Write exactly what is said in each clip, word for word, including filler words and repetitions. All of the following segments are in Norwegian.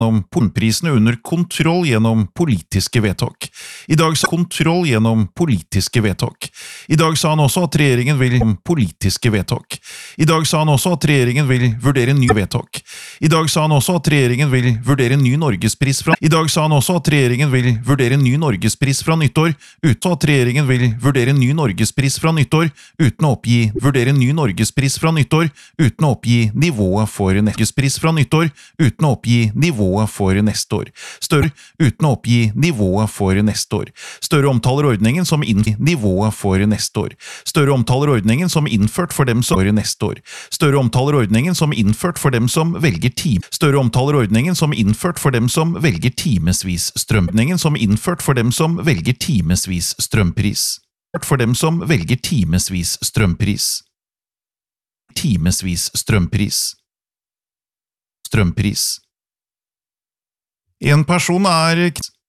gjennom kornprisene under kontroll gjennom politiske vedtak. I dag sa kontroll gjennom politiske vedtak. I dag sa han også at regjeringen vil politiske vedtak. I dag sa han også at regjeringen vil vurdere nye vedtak. I dag sa han også at regjeringen vil vurdere ny norgespris fra I dag sa han også at regjeringen vil vurdere ny norgespris fra nyttår, uten at regjeringen vil vurdere ny norgespris fra nyttår, uten å oppgi vurdere ny norgespris fra nyttår, uten å oppgi nivået for norgespris fra nyttår, uten å oppgi nivået for neste år. Større, uten å oppgi nivået for neste år. Større omtaler ordningen som inn nivået for neste år. Større omtaler ordningen som innført for dem som for neste år. Større omtaler ordningen som innført for dem som velger time. Større omtaler ordningen som innført for dem som velger timesvis strømningen som innført for dem som velger timesvis strømpris. For dem som velger timesvis strømpris. Timesvis strømpris. Strømpris. En person er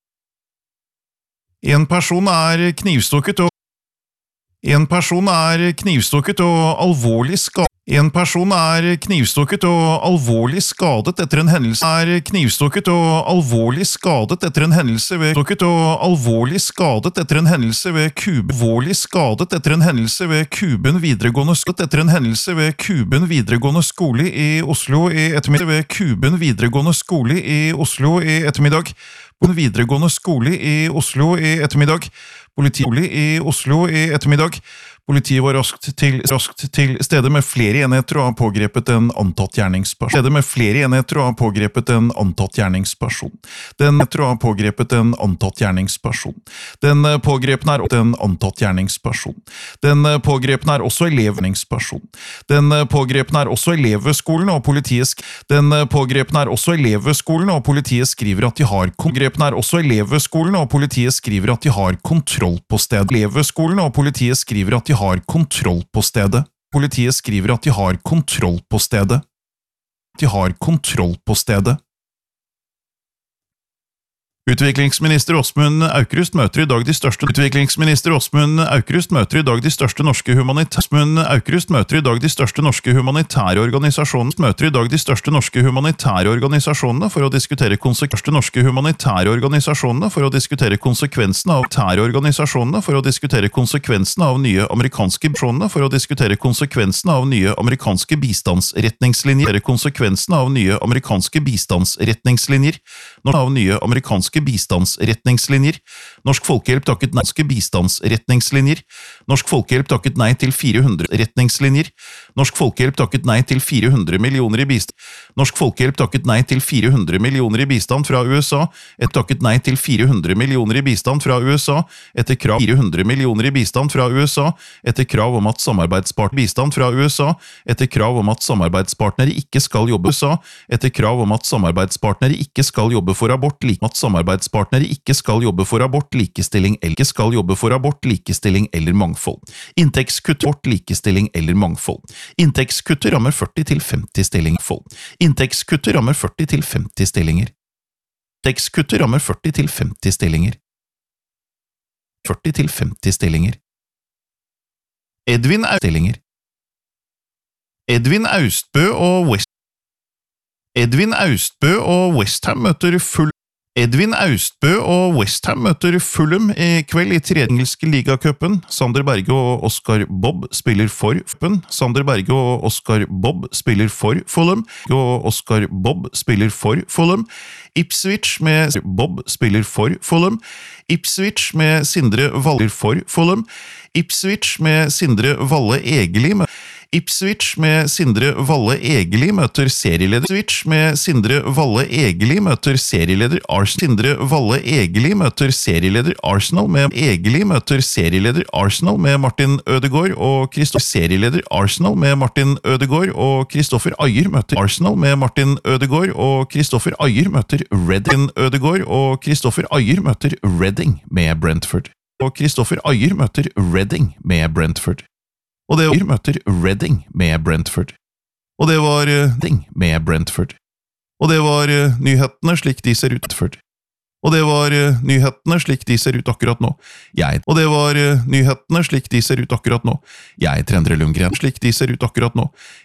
En person er knivstukket og En person er knivstukket og alvorlig skadet. En person er knivstukket og alvorlig skadet etter en hendelse er knivstukket og alvorlig skadet etter en hendelse ved stukket og alvorlig skadet etter en hendelse ved Kuben alvorlig skadet etter en hendelse ved Kuben videregående skole etter en hendelse ved Kuben videregående skole i Oslo i ettermiddag ved Kuben videregående skole i Oslo i ettermiddag på videregående skole i Oslo i ettermiddag Politiet i Oslo i ettermiddag Politiet var raskt til, raskt til stede med flere enheter og har pågrepet en antatt gjerningsperson. Stede med flere enheter og har pågrepet en antatt gjerningsperson. Den enheter og har pågrepet en antatt gjerningsperson. Den pågrepne er en antatt gjerningsperson. Den pågrepne er også elevningsperson. Den pågrepne er også elev ved skolen og politiet sk Den pågrepne er også elev ved skolen og politiet skriver at de har pågrepne er også elev ved skolen og politiet skriver at de har kontroll på stedet. Elev ved skolen og politiet skriver at de har kontroll på stedet. Politiet skriver at de har kontroll på stedet. De har kontroll på stedet. Utviklingsminister Åsmund Aukrust møter i dag de største Utviklingsminister Åsmund Aukrust møter i dag de største norske humanitære Åsmund Aukrust møter i dag de største norske humanitære organisasjonene møter i dag de største norske humanitære organisasjonene for å diskutere konsekvensene norske humanitære organisasjonene for å diskutere konsekvensene av terrororganisasjonene for å diskutere konsekvensene av nye amerikanske bisjonene for å diskutere konsekvensene av nye amerikanske bistandsretningslinjer konsekvensene av nye amerikanske bistandsretningslinjer når av nye amerikanske bistandsretningslinjer. Norsk Folkehjelp takket nei til bistandsretningslinjer. Norsk Folkehjelp takket nei til fire hundre retningslinjer. Norsk Folkehjelp takket nei til fire hundre millioner i bistand. Norsk Folkehjelp takket nei til fire hundre millioner i bistand fra U S A. Et takket nei til fire hundre millioner i bistand fra U S A. Etter krav fire hundre millioner i bistand fra U S A. Etter krav om at samarbeidspartner bistand fra U S A. Etter krav om at samarbeidspartnere ikke skal jobbe U S A. Etter krav om at samarbeidspartnere ikke skal jobbe for abort like at samarbeidspartnere ikke skal jobbe for abort, likestilling eller ikke skal jobbe for abort, likestilling eller mangfold. Inntektskutt, abort, likestilling eller mangfold. Inntektskuttet rammer førti til femti stillinger. Inntektskuttet rammer førti til femti stillinger. Inntektskuttet rammer førti til femti stillinger. førti til femti stillinger. Edvin Auststillinger. Edvin Austbø og West Edvin Austbø og Westham møter full Edvin Austbø og Westham møter Fulham i kveld i tredje engelske ligacupen. Sander Berge og Oscar Bob spiller for Fulham. Sander Berge og Oscar Bob spiller for Fulham. Og Oscar Bob spiller for Fulham. Ipswich med Bob spiller for Fulham. Ipswich med Sindre Valle for Fulham. Ipswich med Sindre Valle Egeli med Ipswich med Sindre Valle Egeli møter serieleder Ipswich med Sindre Valle Egeli møter serieleder Arsenal Sindre Valle Egeli møter serieleder Arsenal med Egeli møter serieleder Arsenal med Martin Ødegaard og Kristoffer serieleder Arsenal med Martin Ødegaard og Kristoffer Ajer møter Arsenal med Martin Ødegaard og Kristoffer Ajer møter Reading Ødegaard og Kristoffer Ajer møter Reading med Brentford og Kristoffer Ajer møter Reading med Brentford og det var møter Reading med Brentford. Og det var Reading med Brentford. Og det var nyhetene slik de ser ut. Og det var nyhetene slik de ser ut akkurat nå. Jeg. Og det var nyhetene slik de ser ut akkurat nå. Jeg, Trendre Lundgren, slik de ser ut akkurat nå.